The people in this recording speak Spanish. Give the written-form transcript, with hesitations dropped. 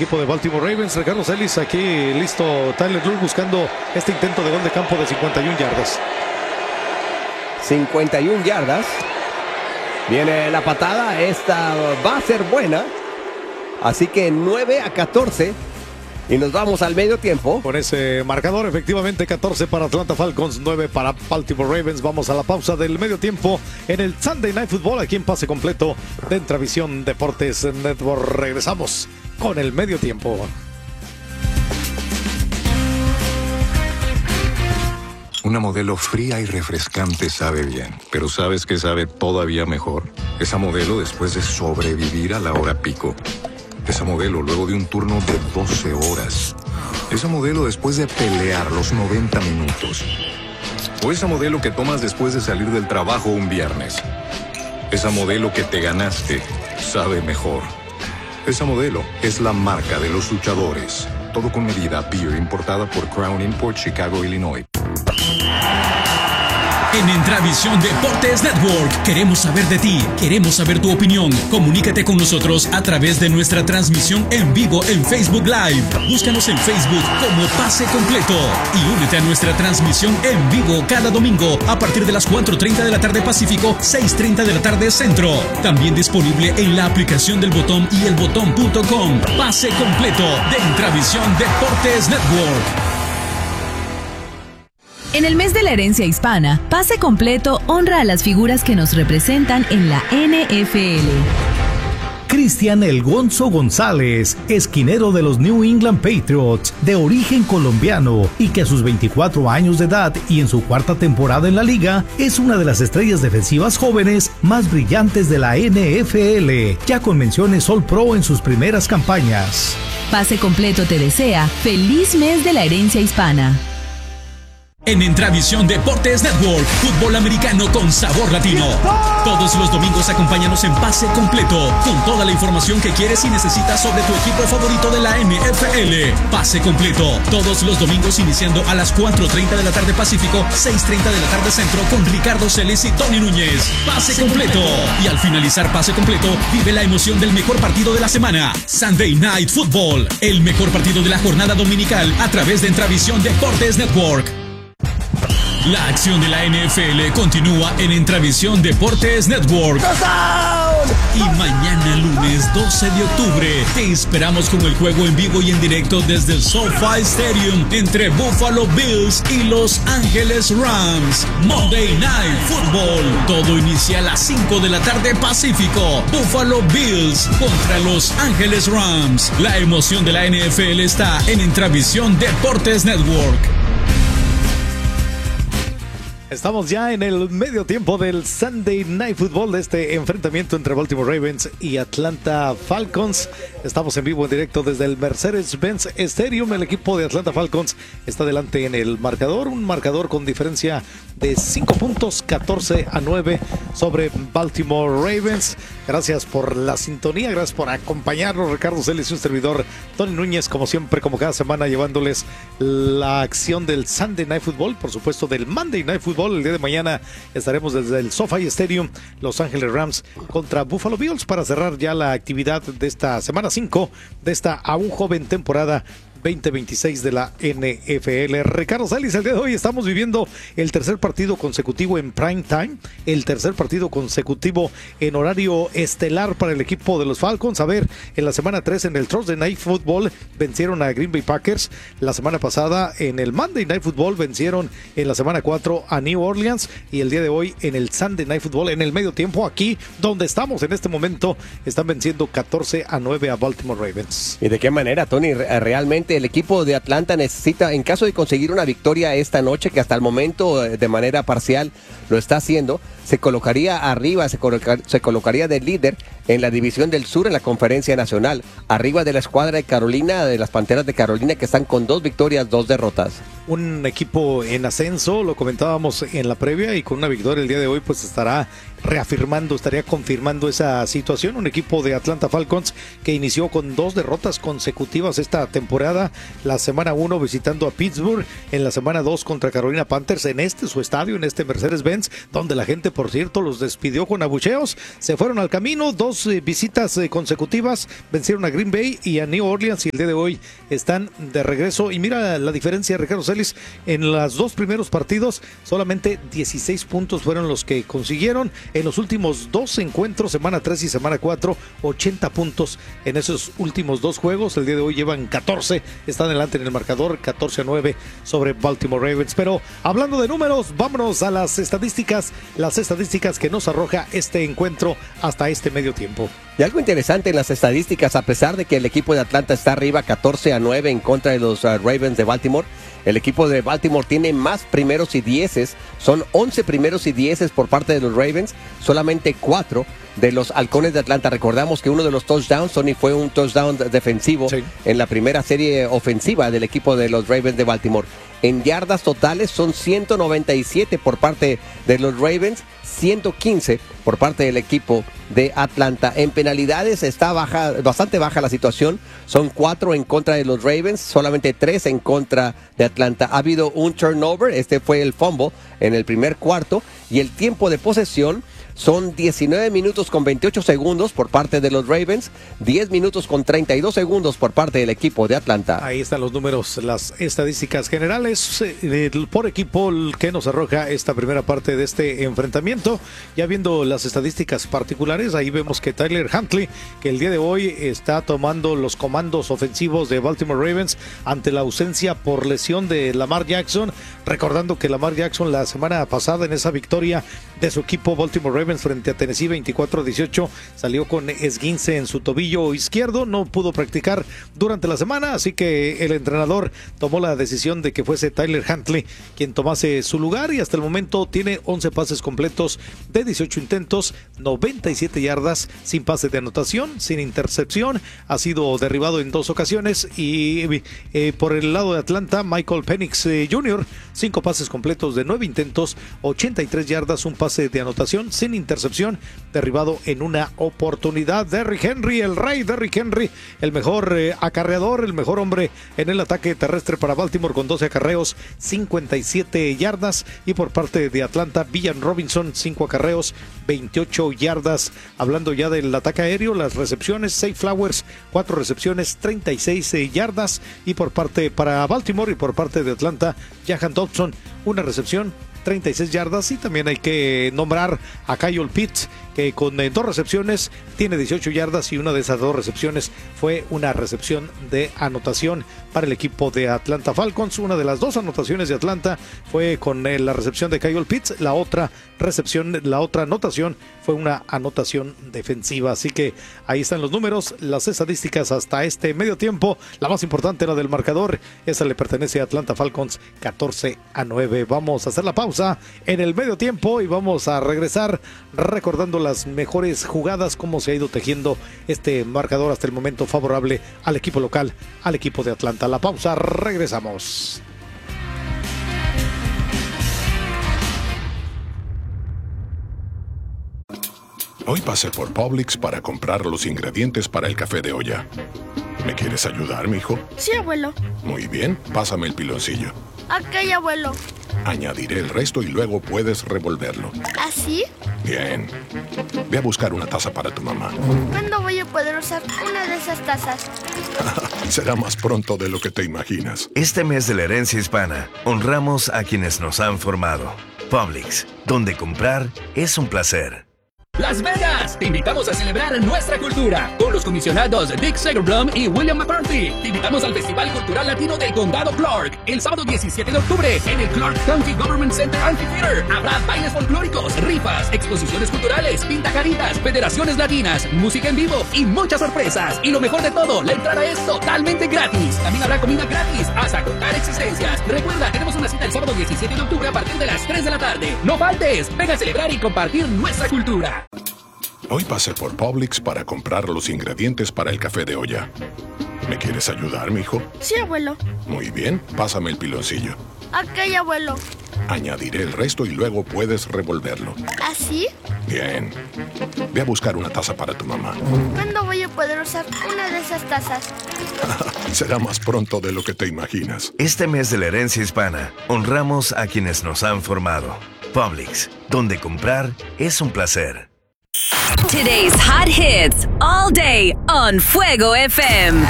equipo de Baltimore Ravens. Ricardo Celis, aquí listo Tyler Lue buscando este intento de gol de campo de 51 yardas. 51 yardas. Viene la patada, esta va a ser buena. Así que 9-14. Y nos vamos al medio tiempo. Con ese marcador, efectivamente, 14 para Atlanta Falcons, 9 para Baltimore Ravens. Vamos a la pausa del medio tiempo en el Sunday Night Football, aquí en Pase Completo de Entravisión Deportes Network. Regresamos con el medio tiempo. Una Modelo fría y refrescante sabe bien, pero ¿sabes qué sabe todavía mejor? Esa Modelo después de sobrevivir a la hora pico. Esa Modelo luego de un turno de 12 horas. Esa Modelo después de pelear los 90 minutos. O esa Modelo que tomas después de salir del trabajo un viernes. Esa Modelo que te ganaste sabe mejor. Esa Modelo es la marca de los luchadores. Todo con medida, beer importada por Crown Import, Chicago, Illinois. En Entravisión Deportes Network queremos saber de ti, queremos saber tu opinión. Comunícate con nosotros a través de nuestra transmisión en vivo en Facebook Live. Búscanos en Facebook como Pase Completo y únete a nuestra transmisión en vivo cada domingo a partir de las 4:30 de la tarde Pacífico, 6:30 de la tarde Centro. También disponible en la aplicación del Botón y elbotón.com. Pase Completo de Entravisión Deportes Network. En el mes de la herencia hispana, Pase Completo honra a las figuras que nos representan en la NFL. Cristian El Gonzo González, esquinero de los New England Patriots, de origen colombiano y que a sus 24 años de edad y en su cuarta temporada en la liga, es una de las estrellas defensivas jóvenes más brillantes de la NFL, ya con menciones All Pro en sus primeras campañas. Pase Completo te desea feliz mes de la herencia hispana. En Entravisión Deportes Network, fútbol americano con sabor latino. Todos los domingos acompáñanos en Pase Completo, con toda la información que quieres y necesitas sobre tu equipo favorito de la NFL. Pase Completo, todos los domingos iniciando a las 4:30 de la tarde Pacífico, 6:30 de la tarde Centro, con Ricardo Celis y Tony Núñez. Pase Completo. Y al finalizar Pase Completo, vive la emoción del mejor partido de la semana. Sunday Night Football, el mejor partido de la jornada dominical a través de Entravisión Deportes Network. La acción de la NFL continúa en Entravisión Deportes Network. Y mañana lunes 12 de octubre te esperamos con el juego en vivo y en directo desde el SoFi Stadium entre Buffalo Bills y Los Ángeles Rams. Monday Night Football. Todo inicia a las 5 de la tarde Pacífico. Buffalo Bills contra Los Ángeles Rams. La emoción de la NFL está en Entravisión Deportes Network. Estamos ya en el medio tiempo del Sunday Night Football de este enfrentamiento entre Baltimore Ravens y Atlanta Falcons. Estamos en vivo en directo desde el Mercedes-Benz Stadium. El equipo de Atlanta Falcons está delante en el marcador, un marcador con diferencia de 5 puntos, 14-9 sobre Baltimore Ravens. Gracias por la sintonía, gracias por acompañarnos. Ricardo Celis y un servidor, Tony Núñez, como siempre, como cada semana, llevándoles la acción del Sunday Night Football, por supuesto del Monday Night Football. El día de mañana estaremos desde el SoFi Stadium, Los Ángeles Rams contra Buffalo Bills, para cerrar ya la actividad de esta semana 5 de esta aún joven temporada 2026 de la NFL. Ricardo Celis, el día de hoy estamos viviendo el tercer partido consecutivo en prime time, el tercer partido consecutivo en horario estelar para el equipo de los Falcons. A ver, en la semana 3 en el Thursday Night Football vencieron a Green Bay Packers. La semana pasada en el Monday Night Football vencieron en la semana 4 a New Orleans, y el día de hoy en el Sunday Night Football en el medio tiempo, aquí donde estamos en este momento, están venciendo 14-9 a Baltimore Ravens. ¿Y de qué manera, Tony? Realmente el equipo de Atlanta necesita, en caso de conseguir una victoria esta noche, que hasta el momento de manera parcial lo está haciendo, se colocaría arriba, se colocaría de líder en la división del sur en la Conferencia Nacional, arriba de la escuadra de Carolina, de las Panteras de Carolina, que están con 2 victorias, 2 derrotas. un equipo en ascenso, lo comentábamos en la previa, y con una victoria el día de hoy pues estaría confirmando esa situación. Un equipo de Atlanta Falcons que inició con 2 derrotas consecutivas esta temporada, la semana 1 visitando a Pittsburgh, en la semana 2 contra Carolina Panthers en su estadio, en Mercedes-Benz, donde la gente, por cierto, los despidió con abucheos. Se fueron al camino, 2 visitas consecutivas, vencieron a Green Bay y a New Orleans, y el día de hoy están de regreso. Y mira la diferencia, Ricardo Celis, en los 2 primeros partidos solamente 16 puntos fueron los que consiguieron. En los últimos 2 encuentros, semana 3 y semana 4, 80 puntos en esos últimos 2 juegos. El día de hoy llevan 14, están delante en el marcador, 14-9 sobre Baltimore Ravens. Pero hablando de números, vámonos a las estadísticas que nos arroja este encuentro hasta este medio tiempo. Y algo interesante en las estadísticas, a pesar de que el equipo de Atlanta está arriba 14-9 en contra de los Ravens de Baltimore, el equipo de Baltimore tiene más primeros y 10, son 11 primeros y 10 por parte de los Ravens, solamente 4 de los Halcones de Atlanta. Recordamos que uno de los touchdowns, Tony, fue un touchdown defensivo en la primera serie ofensiva del equipo de los Ravens de Baltimore. En yardas totales son 197 por parte de los Ravens, 115 por parte del equipo de Atlanta. En penalidades está bastante baja la situación. Son 4 en contra de los Ravens, solamente 3 en contra de Atlanta. Ha habido un turnover, este fue el fumble en el primer cuarto, y el tiempo de posesión son 19 minutos con 28 segundos por parte de los Ravens, 10 minutos con 32 segundos por parte del equipo de Atlanta. Ahí están los números, las estadísticas generales por equipo que nos arroja esta primera parte de este enfrentamiento. Ya viendo las estadísticas particulares, ahí vemos que Tyler Huntley, que el día de hoy está tomando los comandos ofensivos de Baltimore Ravens ante la ausencia por lesión de Lamar Jackson. Recordando que Lamar Jackson la semana pasada, en esa victoria de su equipo Baltimore Ravens frente a Tennessee 24-18, salió con esguince en su tobillo izquierdo, no pudo practicar durante la semana, así que el entrenador tomó la decisión de que fuese Tyler Huntley quien tomase su lugar, y hasta el momento tiene 11 pases completos de 18 intentos, 97 yardas, sin pase de anotación, sin intercepción. Ha sido derribado en 2 ocasiones. Y por el lado de Atlanta, Michael Penix Jr., 5 pases completos de 9 intentos, 83 yardas, un pase de anotación sin intercepción, derribado en una oportunidad. Derrick Henry, el rey Derrick Henry, el mejor acarreador, el mejor hombre en el ataque terrestre para Baltimore, con 12 acarreos, 57 yardas. Y por parte de Atlanta, Villan Robinson, 5 acarreos, 28 yardas. Hablando ya del ataque aéreo, las recepciones, Zay Flowers, 4 recepciones, 36 yardas. Y por parte para Baltimore y por parte de Atlanta, Jahan Dodson, 1 recepción, 36 yardas. Y también hay que nombrar a Kyle Pitts, que con 2 recepciones tiene 18 yardas, y una de esas 2 recepciones fue una recepción de anotación para el equipo de Atlanta Falcons. Una de las 2 anotaciones de Atlanta fue con la recepción de Kyle Pitts, la otra anotación fue una anotación defensiva. Así que ahí están los números, las estadísticas hasta este medio tiempo. La más importante, la del marcador, esa le pertenece a Atlanta Falcons, 14-9. Vamos a hacer la pausa en el medio tiempo y vamos a regresar recordando las mejores jugadas, cómo se ha ido tejiendo este marcador hasta el momento favorable al equipo local, al equipo de Atlanta. La pausa, regresamos. Hoy pasé por Publix para comprar los ingredientes para el café de olla. ¿Me quieres ayudar, mijo? Sí, abuelo. Muy bien, pásame el piloncillo. Ok, abuelo. Añadiré el resto y luego puedes revolverlo. ¿Así? Bien. Ve a buscar una taza para tu mamá. ¿Cuándo voy a poder usar una de esas tazas? Será más pronto de lo que te imaginas. Este mes de la herencia hispana, honramos a quienes nos han formado. Publix, donde comprar es un placer. Las Vegas, te invitamos a celebrar nuestra cultura con los comisionados Dick Segerblum y William McCarthy. Te invitamos al Festival Cultural Latino del Condado Clark el sábado 17 de octubre en el Clark County Government Center Amphitheater. Habrá bailes folclóricos, rifas, exposiciones culturales, pintacaritas, federaciones latinas, música en vivo y muchas sorpresas. Y lo mejor de todo, la entrada es totalmente gratis. También habrá comida gratis hasta contar existencias. Recuerda, tenemos una cita el sábado 17 de octubre a partir de las 3 de la tarde. No faltes, ven a celebrar y compartir nuestra cultura. Hoy pasé por Publix para comprar los ingredientes para el café de olla. ¿Me quieres ayudar, mijo? Sí, abuelo. Muy bien, pásame el piloncillo. Ok, abuelo. Añadiré el resto y luego puedes revolverlo. ¿Así? Bien. Ve a buscar una taza para tu mamá. ¿Cuándo voy a poder usar una de esas tazas? Será más pronto de lo que te imaginas. Este mes de la herencia hispana, honramos a quienes nos han formado. Publix, donde comprar es un placer. Today's hot hits all day on Fuego FM.